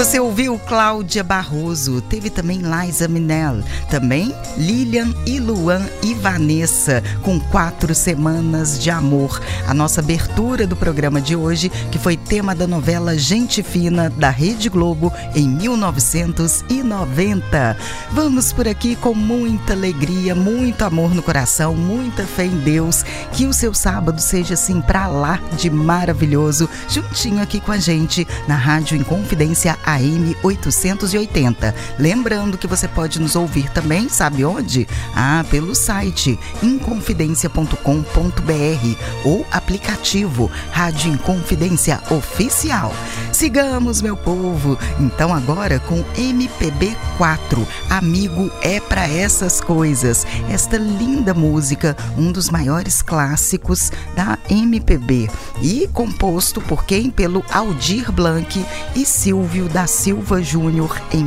Você ouviu Cláudia Barroso, teve também Liza Minel, também Lilian e Luan e Vanessa, com 4 Semanas de Amor. A nossa abertura do programa de hoje, que foi tema da novela Gente Fina, da Rede Globo, em 1990. Vamos por aqui com muita alegria, muito amor no coração, muita fé em Deus, que o seu sábado seja assim pra lá de maravilhoso, juntinho aqui com a gente na Rádio Inconfidência AM 880. Lembrando que você pode nos ouvir também, sabe onde? Pelo site inconfidencia.com.br ou aplicativo Rádio Inconfidência Oficial. Sigamos, meu povo, então agora com MPB4, Amigo é pra essas coisas. Esta linda música, um dos maiores clássicos da MPB e composto por quem? Pelo Aldir Blanc e Silvio da Silva Júnior em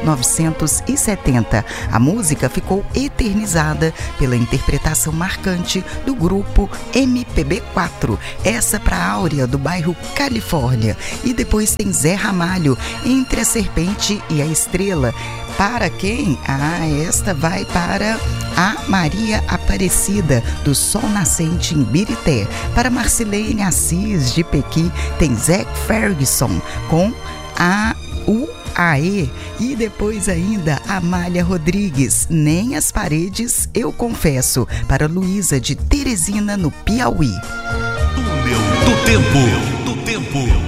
1970. A música ficou eternizada pela interpretação marcante do grupo MPB4. Essa para Áurea, do bairro Califórnia. E depois tem Zé Ramalho, Entre a Serpente e a Estrela. Para quem? Esta vai para a Maria Aparecida, do Sol Nascente em Birité. Para Marcilene Assis, de Pequi, tem Zac Ferguson com a UAE. E depois ainda Amália Rodrigues, Nem as Paredes Eu Confesso, para Luísa, de Teresina, no Piauí. Túnel do Tempo.